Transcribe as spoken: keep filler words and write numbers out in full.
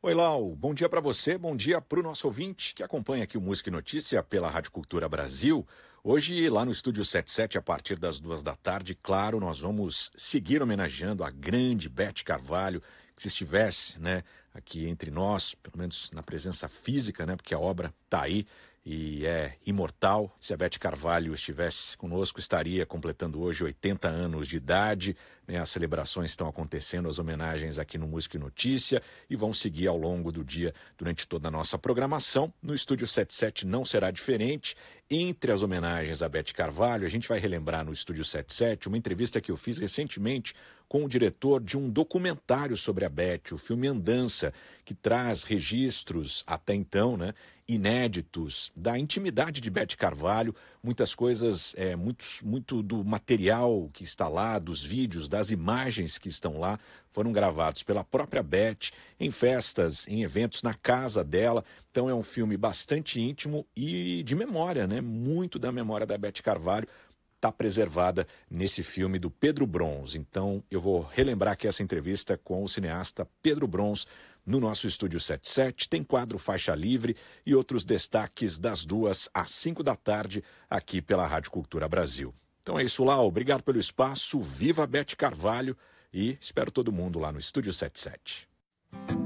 Oi, Lau. Bom dia para você, bom dia para o nosso ouvinte que acompanha aqui o Música e Notícia pela Rádio Cultura Brasil. Hoje, lá no Estúdio setenta e sete, a partir das duas da tarde, claro, nós vamos seguir homenageando a grande Beth Carvalho, que se estivesse, né, aqui entre nós, pelo menos na presença física, né, porque a obra está aí e é imortal. Se a Beth Carvalho estivesse conosco, estaria completando hoje oitenta anos de idade, né? As celebrações estão acontecendo, as homenagens aqui no Música e Notícia, e vão seguir ao longo do dia, durante toda a nossa programação. No Estúdio setenta e sete não será diferente. Entre as homenagens a Beth Carvalho, a gente vai relembrar no Estúdio setenta e sete uma entrevista que eu fiz recentemente com o diretor de um documentário sobre a Beth, o filme Andança, que traz registros, até então, né, inéditos da intimidade de Beth Carvalho, muitas coisas, é, muitos, muito do material que está lá, dos vídeos, das imagens que estão lá, foram gravados pela própria Beth em festas, em eventos na casa dela. Então é um filme bastante íntimo e de memória, né? Muito da memória da Beth Carvalho está preservada nesse filme do Pedro Brons. Então eu vou relembrar aqui essa entrevista com o cineasta Pedro Brons no nosso Estúdio setenta e sete. Tem quadro Faixa Livre e outros destaques das duas às cinco da tarde aqui pela Rádio Cultura Brasil. Então é isso, Lau. Obrigado pelo espaço. Viva Beth Carvalho e espero todo mundo lá no Estúdio setenta e sete.